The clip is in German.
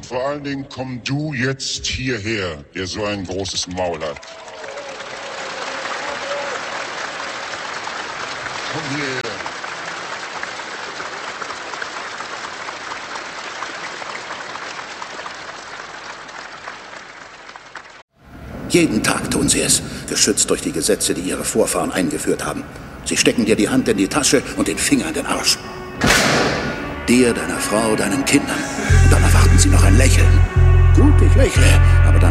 vor allen Dingen komm du jetzt hierher, der so ein großes Maul hat. Komm hierher. Jeden Tag tun sie es, geschützt durch die Gesetze, die ihre Vorfahren eingeführt haben. Sie stecken dir die Hand in die Tasche und den Finger in den Arsch. Dir, deiner Frau, deinen Kindern. Und dann erwarten sie noch ein Lächeln. Gut, ich lächle, aber dann